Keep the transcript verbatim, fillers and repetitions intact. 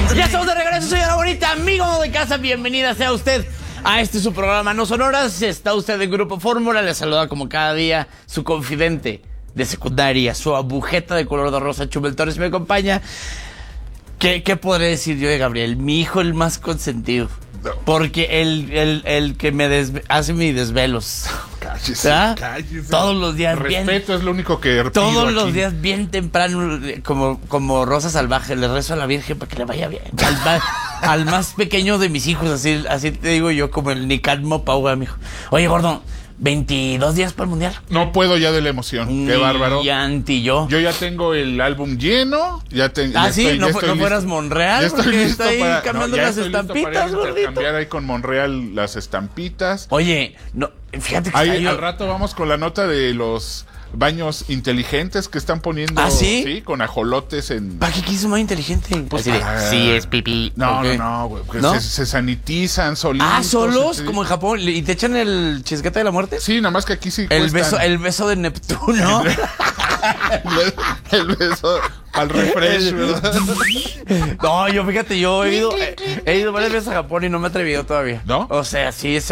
Ya estamos de regreso, señora bonita, amigo de casa. Bienvenida sea usted a este su programa No Sonoras. Está usted en Grupo Fórmula. Le saluda como cada día su confidente de secundaria, su agujeta de color de rosa, Chumel Torres. Me acompaña. ¿Qué, qué podré decir yo de Gabriel? Mi hijo, el más consentido. No. Porque el, el, el que me desve- hace mis desvelos. Cállese, ¿Ah? cállese. Todos los días bien. Respeto es lo único que pido Todos aquí. los días bien temprano, como, como Rosa Salvaje, le rezo a la Virgen para que le vaya bien. Al, ma- al más pequeño de mis hijos, así, así te digo yo, como el Nicalmo Pauga, mijo. Oye, gordo, veintidós días para el Mundial. No puedo ya de la emoción. Qué bárbaro. Y anti yo. Yo ya tengo el álbum lleno. Ya te, Ah, ya sí, estoy- no, ya fu- estoy no listo. fueras Monreal, Ya estoy porque listo está ahí para cambiando no, ya las estoy listo para ir a estampitas, gordito. intercambiar ahí con Monreal las estampitas. Oye, no, fíjate que Ahí, está yo- al rato vamos con la nota de los baños inteligentes que están poniendo. ¿Ah, sí? Sí, con ajolotes en... ¿Para qué quiso más inteligente? Pues, Así de, ah, sí, es pipí. No, ¿Por no, qué? no, güey. porque ¿No? Se, se sanitizan solitos. Ah, solos, sí. como en Japón, y te echan el chisquete de la muerte. Sí, nada más que aquí sí El cuestan. beso, el beso de Neptuno. el, el beso al refresh, ¿verdad? No, yo fíjate, yo he ido, he, he ido varias veces a Japón y no me he atrevido todavía. ¿No? O sea, sí, es